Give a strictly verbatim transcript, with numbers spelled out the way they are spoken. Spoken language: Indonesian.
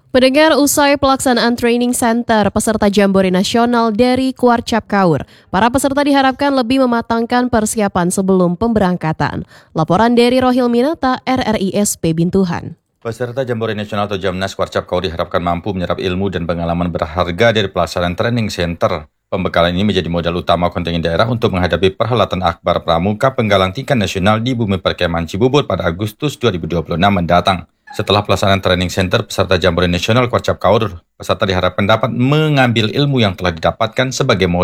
Pendengar, usai pelaksanaan training center peserta Jambore Nasional dari Kuarcap Kaur, para peserta diharapkan lebih mematangkan persiapan sebelum pemberangkatan. Laporan dari Rohil Minata, R R I S P Bintuhan. Peserta Jambore Nasional atau Jamnas Kuarcap Kaur diharapkan mampu menyerap ilmu dan pengalaman berharga dari pelaksanaan training center. Pembekalan ini menjadi modal utama kontingen daerah untuk menghadapi perhelatan Akbar Pramuka Penggalan tingkat nasional di Bumi Perkemahan Cibubur pada Agustus dua ribu dua puluh enam mendatang. Setelah pelaksanaan training center peserta Jambore Nasional Kuarcap Kaur, peserta diharapkan dapat mengambil ilmu yang telah didapatkan sebagai modal